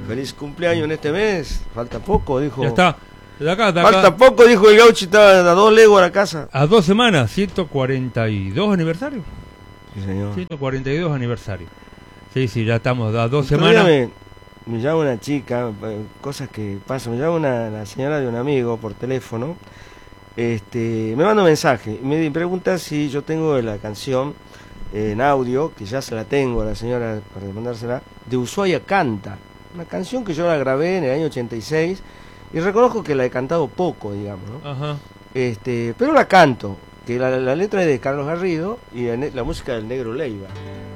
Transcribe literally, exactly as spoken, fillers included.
Feliz cumpleaños en este mes. Falta poco, dijo. Ya está. De acá, de Falta acá. poco, dijo el gaucho, estaba a dos leguas a la casa. A dos semanas, ciento cuarenta y dos aniversario. Sí, señor. ciento cuarenta y dos aniversario. Sí, sí, ya estamos a dos Otro semanas. día Me, me llama una chica, eh, cosas que pasan, me llama una, la señora de un amigo por teléfono, este, me manda un mensaje y me pregunta si yo tengo la canción eh, en audio, que ya se la tengo a la señora para mandársela, de Ushuaia Canta, una canción que yo la grabé en el año ochenta y seis y reconozco que la he cantado poco, digamos, ¿no? Ajá. Este, pero la canto, que la, la letra es de Carlos Garrido y la, la música del Negro Leiva.